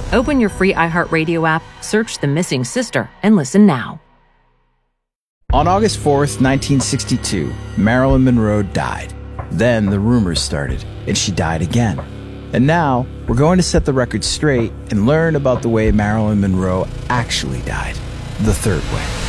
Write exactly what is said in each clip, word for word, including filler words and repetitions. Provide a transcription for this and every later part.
Open your free iHeartRadio app, search The Missing Sister, and listen now. On August fourth, nineteen sixty-two, Marilyn Monroe died. Then the rumors started, and she died again. And now, we're going to set the record straight and learn about the way Marilyn Monroe actually died. The third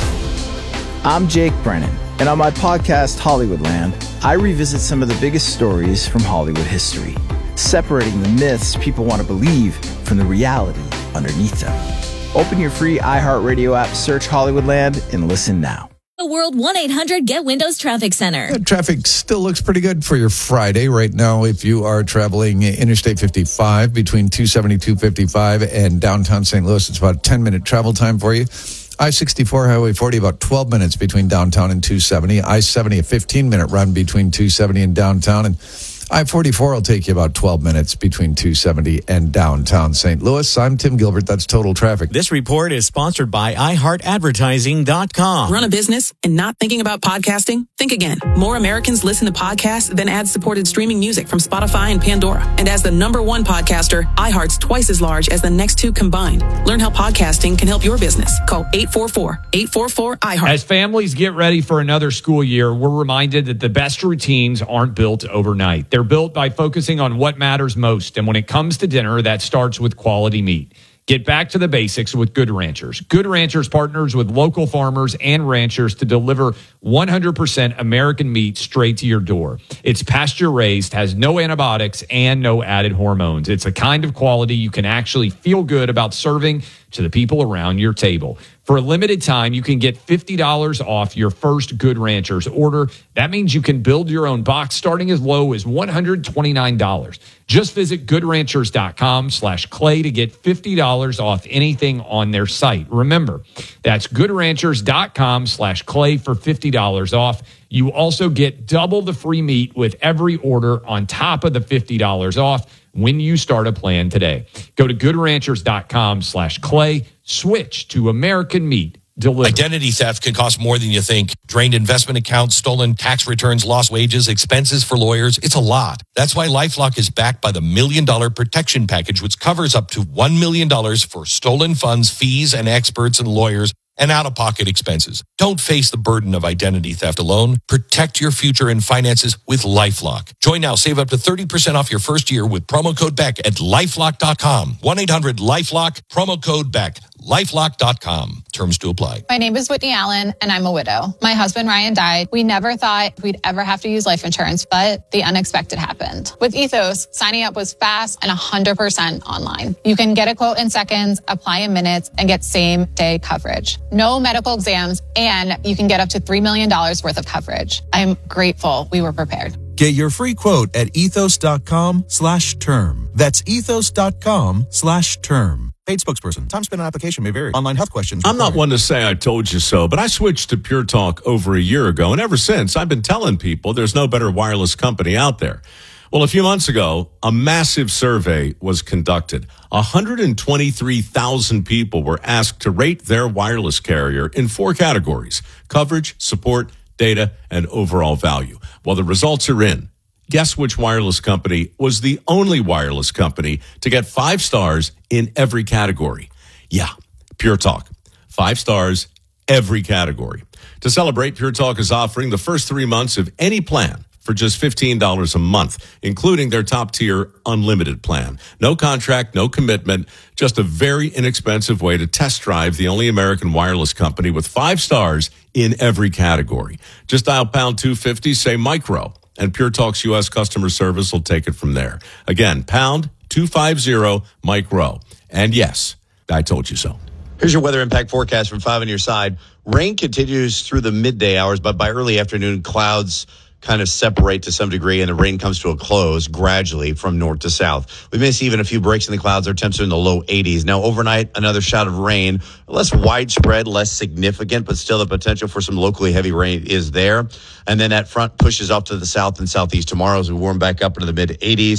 way. I'm Jake Brennan, and on my podcast, Hollywoodland, I revisit some of the biggest stories from Hollywood history, separating the myths people want to believe from the reality underneath them. Open your free iHeartRadio app, search Hollywoodland, and listen now. The World one eight hundred Get Windows Traffic Center. Yeah, traffic still looks pretty good for your Friday right now. If you are traveling Interstate fifty-five between two seventy, two fifty-five and downtown Saint Louis, it's about a ten-minute travel time for you. I sixty-four, Highway forty, about twelve minutes between downtown and two seventy. I seventy, a fifteen-minute run between two seventy and downtown. And I forty-four will take you about twelve minutes between two seventy and downtown Saint Louis. I'm Tim Gilbert. That's Total Traffic. This report is sponsored by i heart advertising dot com. Run a business and not thinking about podcasting? Think again. More Americans listen to podcasts than ad-supported streaming music from Spotify and Pandora. And as the number one podcaster, iHeart's twice as large as the next two combined. Learn how podcasting can help your business. Call eight four four, eight four four, iHeart. As families get ready for another school year, we're reminded that the best routines aren't built overnight. They're built by focusing on what matters most. And when it comes to dinner, that starts with quality meat. Get back to the basics with Good Ranchers. Good Ranchers partners with local farmers and ranchers to deliver one hundred percent American meat straight to your door. It's pasture raised, has no antibiotics, and no added hormones. It's a kind of quality you can actually feel good about serving to the people around your table. For a limited time, you can get fifty dollars off your first Good Ranchers order. That means you can build your own box starting as low as one hundred twenty-nine dollars. Just visit goodranchers.com slash clay to get fifty dollars off anything on their site. Remember, that's goodranchers.com slash clay for fifty dollars off. You also get double the free meat with every order on top of the fifty dollars off when you start a plan today. Go to goodranchers.com slash clay. Switch to American meat. Delivered. Identity theft can cost more than you think. Drained investment accounts, stolen tax returns, lost wages, expenses for lawyers. It's a lot. That's why LifeLock is backed by the Million Dollar Protection Package, which covers up to one million dollars for stolen funds, fees, and experts and lawyers, and out-of-pocket expenses. Don't face the burden of identity theft alone. Protect your future and finances with LifeLock. Join now. Save up to thirty percent off your first year with promo code Beck at lifelock dot com. one eight hundred lifelock, promo code Beck. lifelock dot com. Terms to apply. My name is Whitney Allen, and I'm a widow. My husband, Ryan, died. We never thought we'd ever have to use life insurance, but the unexpected happened. With Ethos, signing up was fast and one hundred percent online. You can get a quote in seconds, apply in minutes, and get same-day coverage. No medical exams, and you can get up to three million dollars worth of coverage. I'm grateful we were prepared. Get your free quote at ethos.com slash term. That's ethos.com slash term. Paid spokesperson. Time spent on application may vary. Online health questions required. I'm not one to say I told you so, but I switched to Pure Talk over a year ago, and ever since, I've been telling people there's no better wireless company out there. Well, a few months ago, a massive survey was conducted. one hundred twenty-three thousand people were asked to rate their wireless carrier in four categories: coverage, support, data, and overall value. Well, the results are in. Guess which wireless company was the only wireless company to get five stars in every category? Yeah, Pure Talk. Five stars, every category. To celebrate, Pure Talk is offering the first three months of any plan for just fifteen dollars a month, including their top-tier unlimited plan. No contract, no commitment, just a very inexpensive way to test drive the only American wireless company with five stars in every category. Just dial pound two fifty, say micro, and Pure Talk's U S customer service will take it from there. Again, pound two fifty, micro. And yes, I told you so. Here's your weather impact forecast from five on your side. Rain continues through the midday hours, but by early afternoon, clouds kind of separate to some degree, and the rain comes to a close gradually from north to south. We may see even a few breaks in the clouds. Our temps are in the low eighties. Now, overnight, another shout of rain, less widespread, less significant, but still the potential for some locally heavy rain is there. And then that front pushes off to the south and southeast tomorrow as we warm back up into the mid eighties.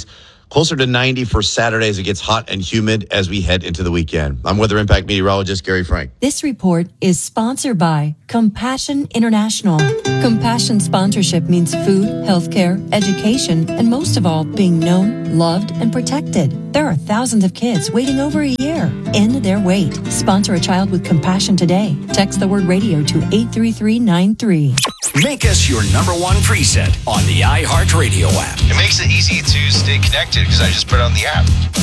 Closer to ninety for Saturday as it gets hot and humid as we head into the weekend. I'm Weather Impact meteorologist Gary Frank. This report is sponsored by Compassion International. Compassion sponsorship means food, healthcare, education, and most of all, being known, loved, and protected. There are thousands of kids waiting over a year. End their wait. Sponsor a child with compassion today. Text the word radio to eight three three nine three. Make us your number one preset on the iHeartRadio app. It makes it easy to stay connected because I just put it on the app.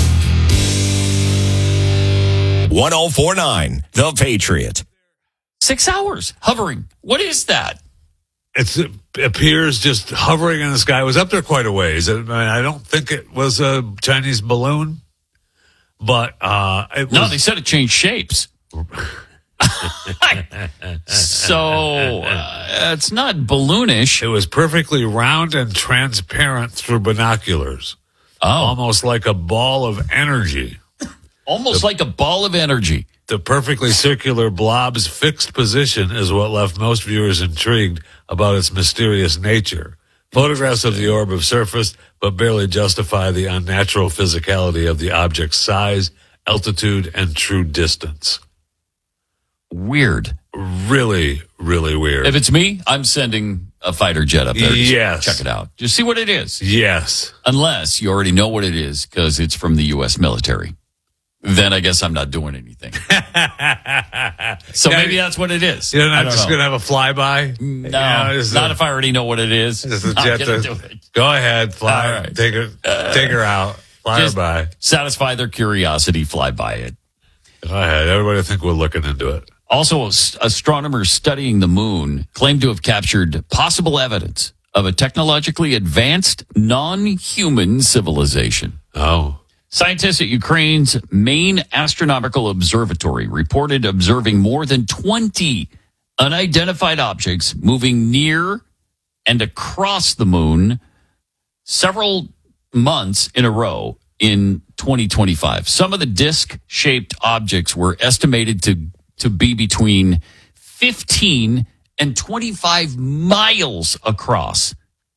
one oh four point nine The Patriot. Six hours hovering. What is that? It's, it appears just hovering in the sky. It was up there quite a ways. I mean, I don't think it was a Chinese balloon, but uh, it was. No, they said it changed shapes. So uh, it's not balloonish. It was perfectly round and transparent through binoculars. Oh. Almost like a ball of energy. Almost the, like a ball of energy. The perfectly circular blob's fixed position is what left most viewers intrigued about its mysterious nature. Photographs of the orb have surfaced, but barely justify the unnatural physicality of the object's size, altitude, and true distance. Weird. Really, really weird. If it's me, I'm sending a fighter jet up there to yes. check it out. Just see what it is. Yes. Unless you already know what it is because it's from the U S military. Then I guess I'm not doing anything. So yeah, maybe that's what it is. You're not just going to have a flyby? No, you know, not a, if I already know what it is. Just a jet to, do it. Go ahead, fly. Right. Take her, uh, take her out. Fly her by. Satisfy their curiosity, fly by it. Go ahead. Everybody think we're looking into it. Also, astronomers studying the moon claim to have captured possible evidence of a technologically advanced non-human civilization. Oh. Scientists at Ukraine's main astronomical observatory reported observing more than twenty unidentified objects moving near and across the moon several months in a row in twenty twenty-five. Some of the disc-shaped objects were estimated to to be between fifteen and twenty-five miles across.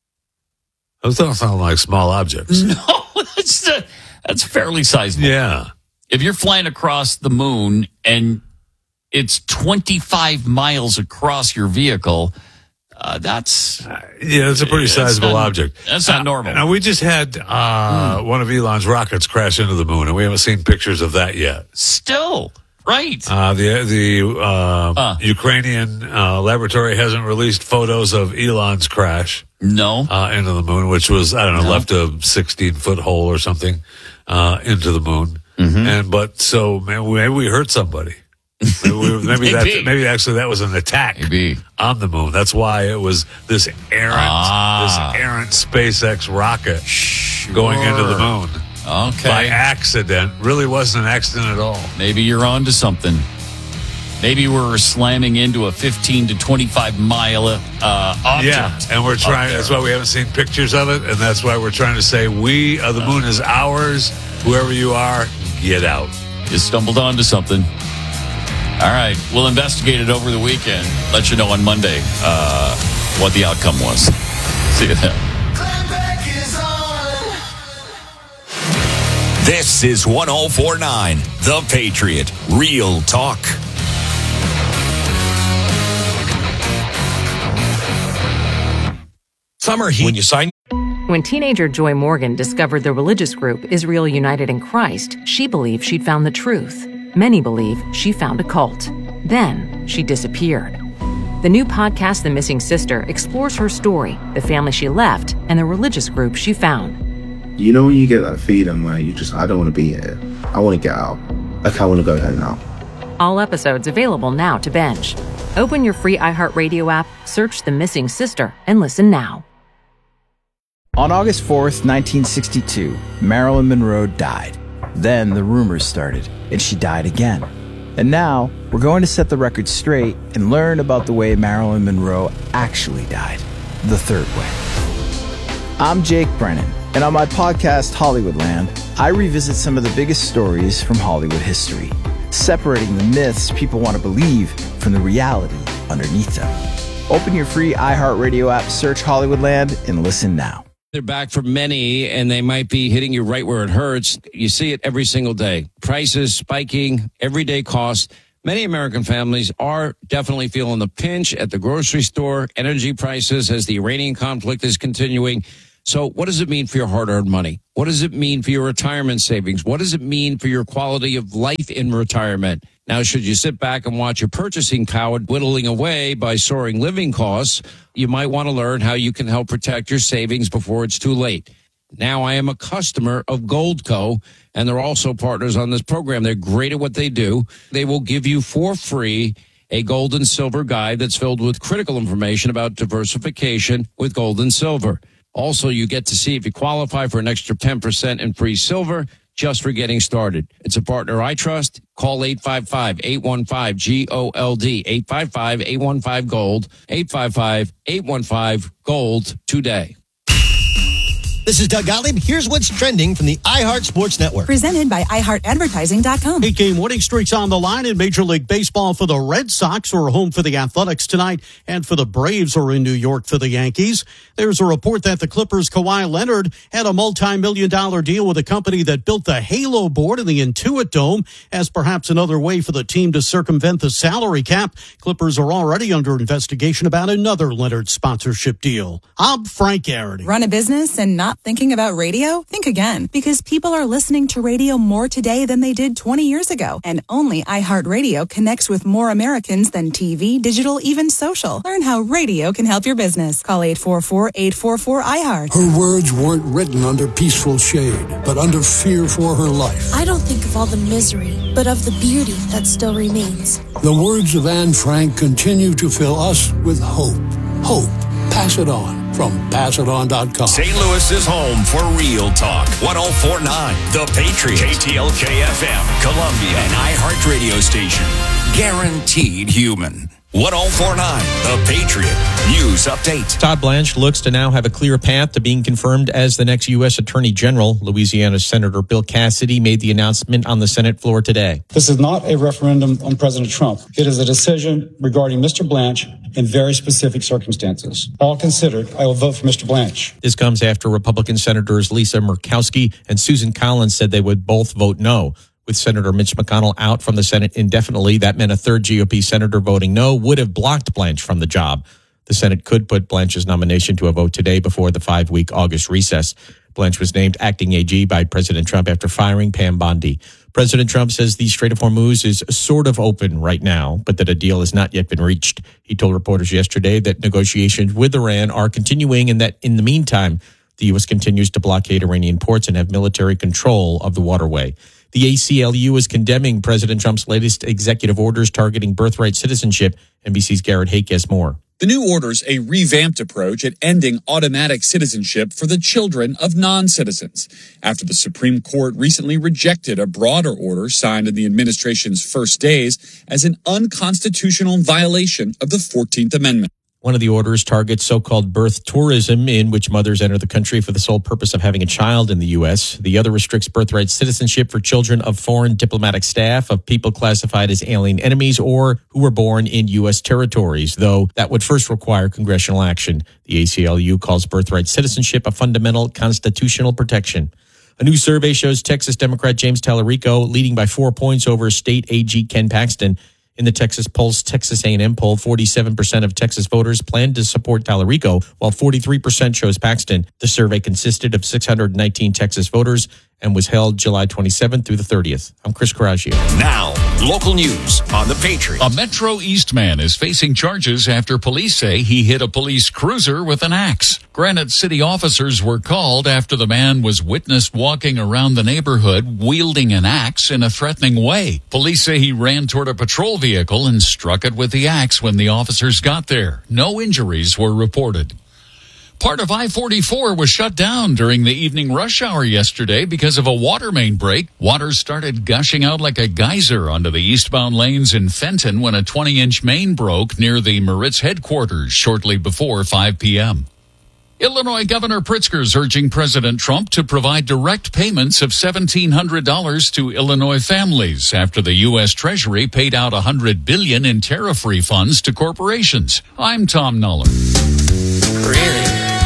Those don't sound like small objects. No, that's, uh, that's fairly sizable. Yeah. If you're flying across the moon and it's twenty-five miles across your vehicle, uh, that's... Uh, yeah, it's a pretty sizable not, object. That's not normal. Now, we just had uh, mm. one of Elon's rockets crash into the moon, and we haven't seen pictures of that yet. Still... Right. Uh, the the uh, uh. Ukrainian uh, laboratory hasn't released photos of Elon's crash. No. Uh, into the moon, which was, I don't know, no. left a sixteen-foot hole or something uh, into the moon. Mm-hmm. And But so maybe, maybe we hurt somebody. Maybe, we, maybe, that, maybe actually that was an attack maybe. on the moon. That's why it was this errant, ah. this errant SpaceX rocket sure. going into the moon. Okay. By accident. Really wasn't an accident at all. Maybe you're on to something. Maybe we're slamming into a fifteen to twenty-five mile uh, object. Yeah, and we're trying, that's why we haven't seen pictures of it, and that's why we're trying to say, we, uh, the moon is ours. Whoever you are, get out. You stumbled onto something. All right, we'll investigate it over the weekend. Let you know on Monday uh, what the outcome was. See you then. This is one oh four point nine The Patriot. Real talk. Summer heat. When you sign. When teenager Joy Morgan discovered the religious group Israel United in Christ, she believed she'd found the truth. Many believe she found a cult. Then she disappeared. The new podcast, The Missing Sister, explores her story, the family she left, and the religious group she found. You know when you get that feeling where you just, I don't want to be here. I want to get out. Like, I want to go home now. All episodes available now to binge. Open your free iHeartRadio app, search The Missing Sister, and listen now. On August fourth, nineteen sixty-two, Marilyn Monroe died. Then the rumors started, and she died again. And now, we're going to set the record straight and learn about the way Marilyn Monroe actually died. The third way. I'm Jake Brennan. And on my podcast, Hollywoodland, I revisit some of the biggest stories from Hollywood history, separating the myths people want to believe from the reality underneath them. Open your free iHeartRadio app, search Hollywoodland, and listen now. They're back for many, and they might be hitting you right where it hurts. You see it every single day. Prices spiking, everyday costs. Many American families are definitely feeling the pinch at the grocery store, energy prices as the Iranian conflict is continuing. So what does it mean for your hard-earned money? What does it mean for your retirement savings? What does it mean for your quality of life in retirement? Now, should you sit back and watch your purchasing power whittling away by soaring living costs, you might want to learn how you can help protect your savings before it's too late. Now, I am a customer of Goldco, and they're also partners on this program. They're great at what they do. They will give you for free a gold and silver guide that's filled with critical information about diversification with gold and silver. Also, you get to see if you qualify for an extra ten percent in free silver just for getting started. It's a partner I trust. Call eight five five, eight one five, G O L D, eight five five, eight one five, GOLD, eight five five, eight one five, GOLD today. This is Doug Gottlieb. Here's what's trending from the iHeart Sports Network. Presented by i heart advertising dot com. Eight-game winning streaks on the line in Major League Baseball for the Red Sox, who are home for the Athletics tonight, and for the Braves, who are in New York for the Yankees. There's a report that the Clippers' Kawhi Leonard had a multi-million dollar deal with a company that built the Halo board in the Intuit Dome as perhaps another way for the team to circumvent the salary cap. Clippers are already under investigation about another Leonard sponsorship deal. I'm Frank Garrity. Run a business and not thinking about radio? Think again, because people are listening to radio more today than they did twenty years ago. And only iHeartRadio connects with more Americans than T V, digital, even social. Learn how radio can help your business. Call eight four four, eight four four, I heart. Her words weren't written under peaceful shade, but under fear for her life. I don't think of all the misery, but of the beauty that still remains. The words of Anne Frank continue to fill us with hope. Hope. Pass it on from pass it on dot com. Saint Louis is home for Real Talk. one oh four point nine The Patriot. K T L K F M. Columbia. An iHeart radio station. Guaranteed human. one oh four point nine The Patriot. News update. Todd Blanche looks to now have a clear path to being confirmed as the next U S Attorney General. Louisiana Senator Bill Cassidy made the announcement on the Senate floor today. This is not a referendum on President Trump. It is a decision regarding Mister Blanche in very specific circumstances. All considered, I will vote for Mister Blanche. This comes after Republican Senators Lisa Murkowski and Susan Collins said they would both vote no. With Senator Mitch McConnell out from the Senate indefinitely, that meant a third G O P senator voting no would have blocked Blanche from the job. The Senate could put Blanche's nomination to a vote today before the five-week August recess. Blanche was named acting A G by President Trump after firing Pam Bondi. President Trump says the Strait of Hormuz is sort of open right now, but that a deal has not yet been reached. He told reporters yesterday that negotiations with Iran are continuing and that in the meantime, the U S continues to blockade Iranian ports and have military control of the waterway. The A C L U is condemning President Trump's latest executive orders targeting birthright citizenship. N B C's Garrett Hake has more. The new order's a revamped approach at ending automatic citizenship for the children of non-citizens, after the Supreme Court recently rejected a broader order signed in the administration's first days as an unconstitutional violation of the fourteenth Amendment. One of the orders targets so-called birth tourism, in which mothers enter the country for the sole purpose of having a child in the U S. The other restricts birthright citizenship for children of foreign diplomatic staff, of people classified as alien enemies, or who were born in U S territories, though that would first require congressional action. The A C L U calls birthright citizenship a fundamental constitutional protection. A new survey shows Texas Democrat James Tallarico leading by four points over state A G Ken Paxton. In the Texas Pulse Texas A and M poll, forty-seven percent of Texas voters plan to support Tallarico, while forty-three percent chose Paxton. The survey consisted of six hundred nineteen Texas voters and was held July twenty-seventh through the thirtieth. I'm Chris Coraggio. Now, local news on The Patriot. A Metro East man is facing charges after police say he hit a police cruiser with an axe. Granite City officers were called after the man was witnessed walking around the neighborhood wielding an axe in a threatening way. Police say he ran toward a patrol vehicle and struck it with the axe when the officers got there. No injuries were reported. Part of I forty-four was shut down during the evening rush hour yesterday because of a water main break. Water started gushing out like a geyser onto the eastbound lanes in Fenton when a twenty-inch main broke near the Maritz headquarters shortly before five p.m. Illinois Governor Pritzker is urging President Trump to provide direct payments of seventeen hundred dollars to Illinois families after the U S. Treasury paid out one hundred billion dollars in tariff refunds to corporations. I'm Tom Nuller. Really?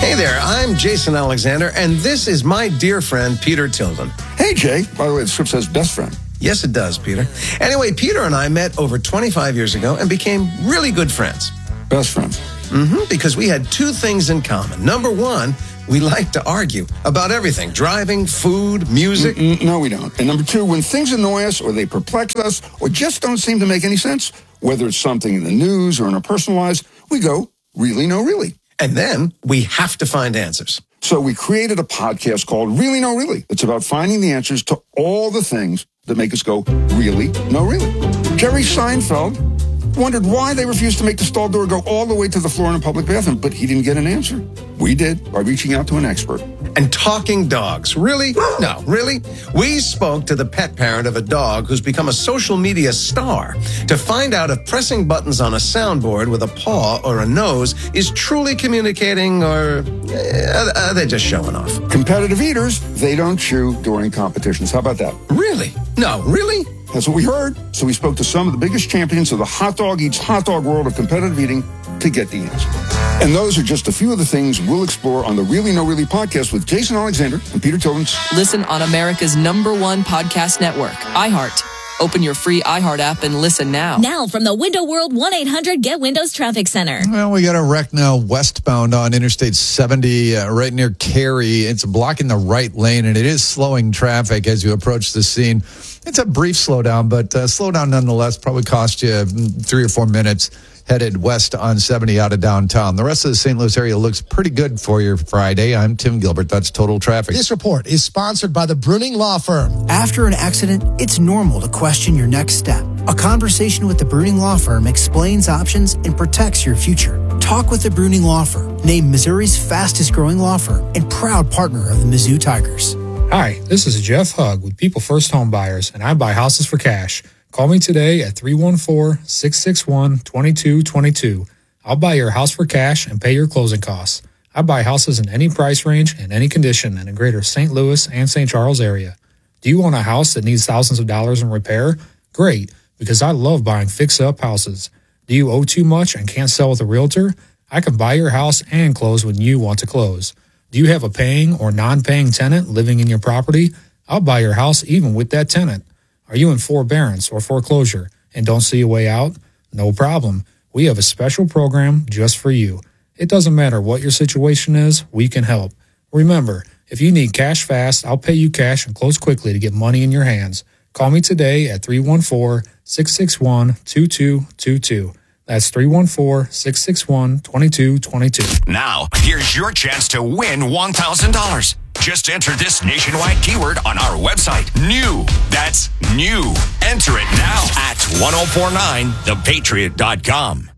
Hey there, I'm Jason Alexander, and this is my dear friend, Peter Tilden. Hey, Jay. By the way, the script says best friend. Yes, it does, Peter. Anyway, Peter and I met over twenty-five years ago and became really good friends. Best friends? Mm-hmm, because we had two things in common. Number one, we like to argue about everything, driving, food, music. Mm-mm, no, we don't. And number two, when things annoy us or they perplex us or just don't seem to make any sense, whether it's something in the news or in our personal lives, we go, really, no, really. And then we have to find answers. So we created a podcast called Really, No, Really. It's about finding the answers to all the things that make us go, really, no, really. Jerry Seinfeld wondered why they refused to make the stall door go all the way to the floor in a public bathroom, but he didn't get an answer. We did by reaching out to an expert. And talking dogs. Really? No, really? We spoke to the pet parent of a dog who's become a social media star to find out if pressing buttons on a soundboard with a paw or a nose is truly communicating or uh, are they just showing off? Competitive eaters, they don't chew during competitions. How about that? Really? No, really? That's what we heard. So we spoke to some of the biggest champions of the hot dog eats hot dog world of competitive eating to get the answer. And those are just a few of the things we'll explore on the Really No Really podcast with Jason Alexander and Peter Tilden. Listen on America's number one podcast network, iHeart. Open your free iHeart app and listen now. Now from the Window World one eight hundred Get Windows Traffic Center. Well, we got a wreck now westbound on Interstate seventy uh, right near Cary. It's blocking the right lane, and it is slowing traffic as you approach the scene. It's a brief slowdown, but uh, slowdown nonetheless. Probably cost you three or four minutes headed west on seventy out of downtown. The rest of the Saint Louis area looks pretty good for your Friday. I'm Tim Gilbert. That's Total Traffic. This report is sponsored by the Bruning Law Firm. After an accident, it's normal to question your next step. A conversation with the Bruning Law Firm explains options and protects your future. Talk with the Bruning Law Firm, named Missouri's fastest growing law firm and proud partner of the Mizzou Tigers. Hi, this is Jeff Hugg with People First Home Buyers, and I buy houses for cash. Call me today at three one four, six six one, two two two two. I'll buy your house for cash and pay your closing costs. I buy houses in any price range and any condition in the greater Saint Louis and Saint Charles area. Do you own a house that needs thousands of dollars in repair? Great, because I love buying fix-up houses. Do you owe too much and can't sell with a realtor? I can buy your house and close when you want to close. Do you have a paying or non-paying tenant living in your property? I'll buy your house even with that tenant. Are you in forbearance or foreclosure and don't see a way out? No problem. We have a special program just for you. It doesn't matter what your situation is, we can help. Remember, if you need cash fast, I'll pay you cash and close quickly to get money in your hands. Call me today at three one four, six six one, two two two two. That's three one four, six six one, two two two two. Now, here's your chance to win one thousand dollars. Just enter this nationwide keyword on our website. New. That's new. Enter it now at ten forty-nine the patriot dot com.